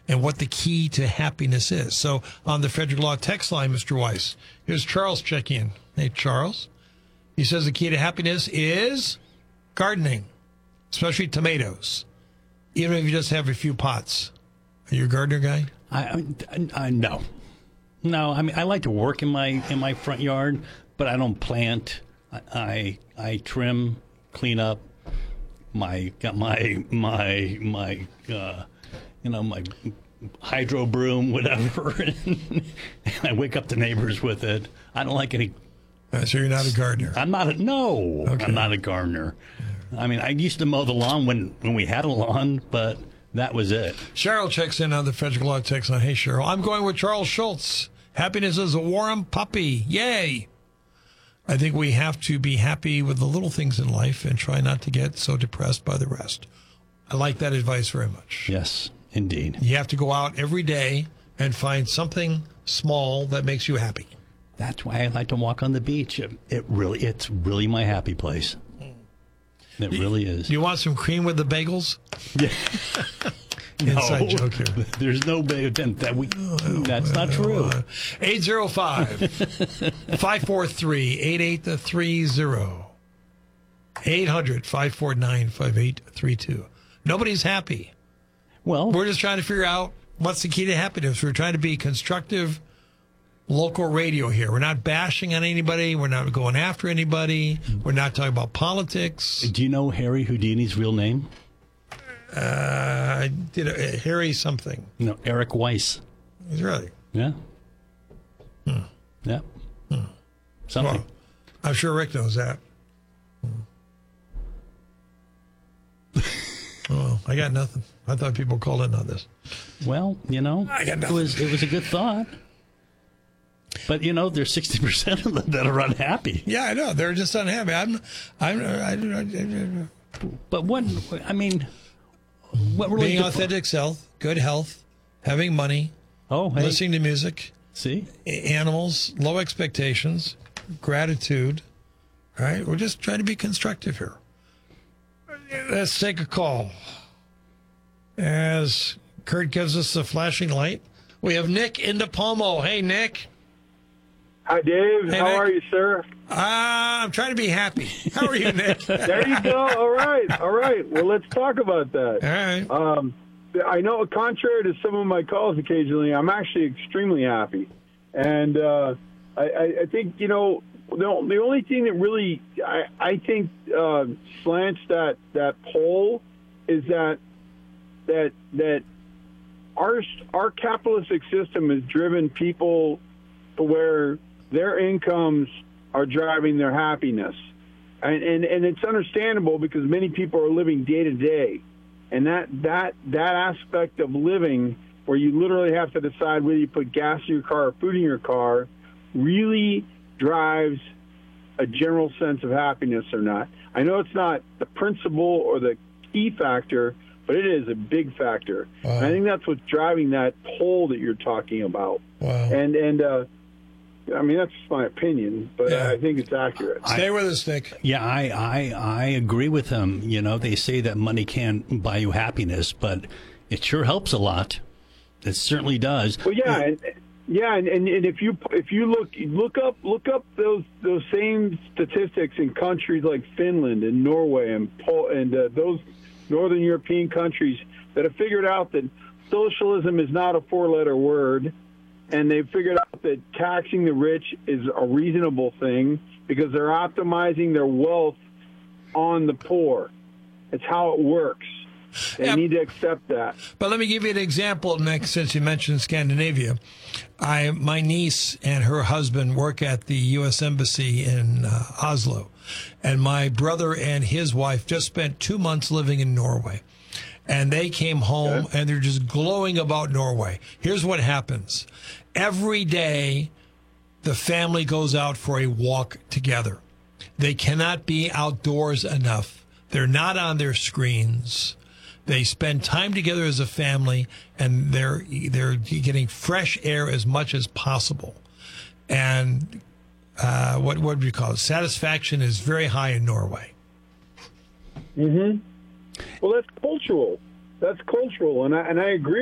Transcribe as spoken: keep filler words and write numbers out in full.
and what the key to happiness is. So on the Frederick Law text line, Mister Weiss, here's Charles checking in. Hey, Charles. He says the key to happiness is gardening, especially tomatoes, even if you just have a few pots. Are you a gardener guy? I, I, I no, no. I mean, I like to work in my in my front yard, but I don't plant. I I, I trim, clean up. My got my my my uh, you know my hydro broom, whatever. And I wake up the neighbors with it. I don't like any. Uh, so you're not a gardener. I'm not a no. Okay. I'm not a gardener. I mean, I used to mow the lawn when when we had a lawn, but that was it. Cheryl checks in on the Frederick Law text line. Hey, Cheryl. I'm going with Charles Schultz. Happiness is a warm puppy. Yay. I think we have to be happy with the little things in life and try not to get so depressed by the rest. I like that advice very much. Yes, indeed. You have to go out every day and find something small that makes you happy. That's why I like to walk on the beach. It, it really, it's really my happy place. It really is. Do you want some cream with the bagels? Yeah. Inside No, joke here. There's no bagel. That we, that's not true. eight zero five, five four three, eight eight three zero. eight hundred, five four nine, five eight three two. Nobody's happy. Well, We're just trying to figure out what's the key to happiness. We're trying to be constructive local radio here. We're not bashing on anybody. We're not going after anybody. We're not talking about politics. do you know Harry Houdini's real name? Uh, I did a, Harry something. No, Eric Weiss. He's really. Yeah. Hmm. Yeah. Hmm. Something. Well, I'm sure Rick knows that. Oh, I got nothing. I thought people called in on this. Well, you know, I got it nothing. was it was a good thought. But you know, there's sixty percent of them that are unhappy. Yeah, I know. They're just unhappy. I'm. I'm. I, I, I, But what? I mean, what really? being defi- authentic self, good health, having money, Oh, hey, listening to music, see, a- animals, low expectations, gratitude. All right, we're just trying to be constructive here. Let's take a call. As Kurt gives us the flashing light, we have Nick in DePalmo. Hey, Nick. Hi, Dave. Hey, How Nick. are you, sir? Uh, I'm trying to be happy. How are you, Nick? There you go. All right. All right. Well, let's talk about that. All right. Um, I know, contrary to some of my calls occasionally, I'm actually extremely happy. And uh, I, I, I think, you know, the, the only thing that really, I, I think, uh, slants that, that poll is that that that our our capitalistic system has driven people to where their incomes are driving their happiness. And, and, and it's understandable because many people are living day to day. And that, that, that aspect of living where you literally have to decide whether you put gas in your car or food in your car really drives a general sense of happiness or not. I know it's not the principal or the key factor, but it is a big factor. Wow. And I think that's what's driving that poll that you're talking about. Wow. And, and, uh, I mean, that's just my opinion, but Yeah. I think it's accurate. Stay with us, Nick. yeah, I, I I agree with them. You know, they say that money can't buy you happiness, but it sure helps a lot. It certainly does. Well, yeah, and, yeah, and, and, and if you if you look look up look up those those same statistics in countries like Finland and Norway and Pol- and uh, those Northern European countries that have figured out that socialism is not a four-letter word. And they've figured out that taxing the rich is a reasonable thing because they're optimizing their wealth on the poor. It's how it works. They Yeah. need to accept that. But let me give you an example, Nick, since you mentioned Scandinavia. I, my niece and her husband work at the U S Embassy in uh, Oslo. And my brother and his wife just spent two months living in Norway. And they came home Okay. and they're just glowing about Norway. Here's what happens. Every day, the family goes out for a walk together. They cannot be outdoors enough. They're not on their screens. They spend time together as a family, and they're they're getting fresh air as much as possible. And uh, what what do you call it? Satisfaction is very high in Norway. Mm-hmm. Well, that's cultural. That's cultural, and I, and I agree